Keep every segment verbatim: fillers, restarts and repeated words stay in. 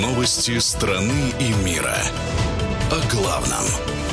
Новости страны и мира. О главном.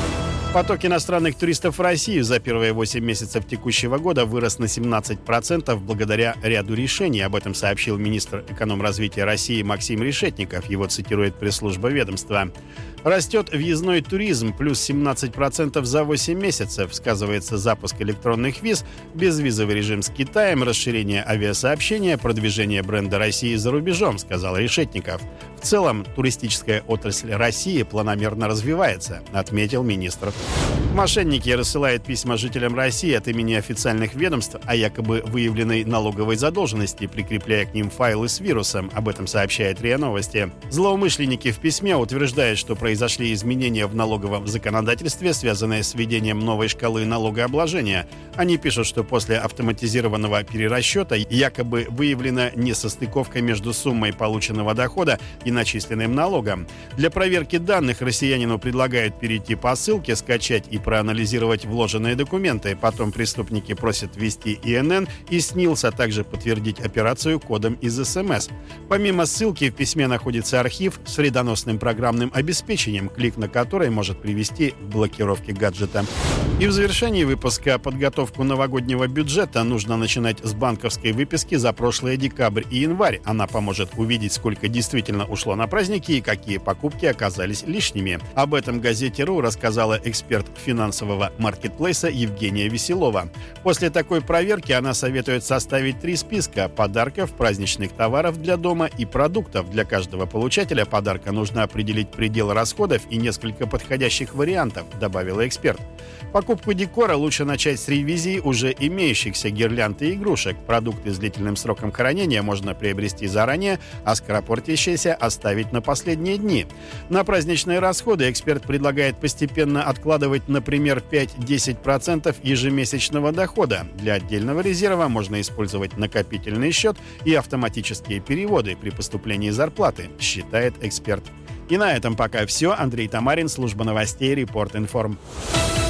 Поток иностранных туристов в Россию за первые восемь месяцев текущего года вырос на семнадцать процентов благодаря ряду решений. Об этом сообщил министр экономразвития России Максим Решетников. Его цитирует пресс-служба ведомства. Растет въездной туризм, плюс семнадцать процентов за восемь месяцев. Сказывается запуск электронных виз, безвизовый режим с Китаем, расширение авиасообщения, продвижение бренда России за рубежом, сказал Решетников. В целом, туристическая отрасль России планомерно развивается, отметил министр. Мошенники рассылают письма жителям России от имени официальных ведомств о якобы выявленной налоговой задолженности, прикрепляя к ним файлы с вирусом. Об этом сообщает РИА Новости. Злоумышленники в письме утверждают, что произошли изменения в налоговом законодательстве, связанные с введением новой шкалы налогообложения. Они пишут, что после автоматизированного перерасчета якобы выявлена несостыковка между суммой полученного дохода и начисленным налогом. Для проверки данных россиянину предлагают перейти по ссылке, скачать и проанализировать вложенные документы. Потом преступники просят ввести И Н Н и СНИЛС, а также подтвердить операцию кодом из эс эм эс. Помимо ссылки в письме находится архив с вредоносным программным обеспечением, клик на который может привести к блокировке гаджета. И в завершении выпуска: подготовку новогоднего бюджета нужно начинать с банковской выписки за прошлые декабрь и январь. Она поможет увидеть, сколько действительно ушло на праздники и какие покупки оказались лишними. Об этом газете РУ рассказала эксперт финансового маркетплейса Евгения Веселова. После такой проверки она советует составить три списка подарков, праздничных товаров для дома и продуктов. Для каждого получателя подарка нужно определить предел расходов и несколько подходящих вариантов, добавила эксперт. Покупку декора лучше начать с ревизии уже имеющихся гирлянд и игрушек. Продукты с длительным сроком хранения можно приобрести заранее, а скоропортящиеся оставить на последние дни. На праздничные расходы эксперт предлагает постепенно откладывать, например, пять-десять процентов ежемесячного дохода. Для отдельного резерва можно использовать накопительный счет и автоматические переводы при поступлении зарплаты, считает эксперт. И на этом пока все. Андрей Тамарин, служба новостей Репорт Информ.